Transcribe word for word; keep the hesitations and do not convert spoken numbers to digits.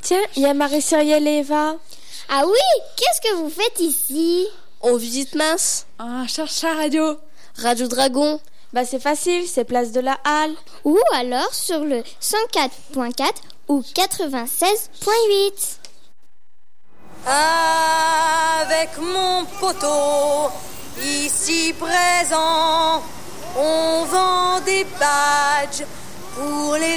Tiens, il y a Marie-Cyrielle et Eva. Ah oui, qu'est-ce que vous faites ici? On visite Mince. Ah, cherche la radio. Radio Dragon. Bah c'est facile, c'est place de la Halle. Ou alors sur le cent quatre point quatre ou quatre-vingt-seize point huit. Avec mon poteau, ici présent, on vend des badges pour les